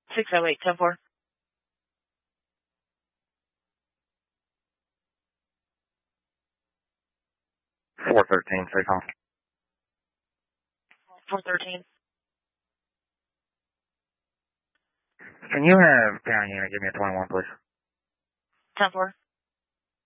608, 10-4. 413, take off. 413. Can you have ground unit give me a 21, please? 10-4.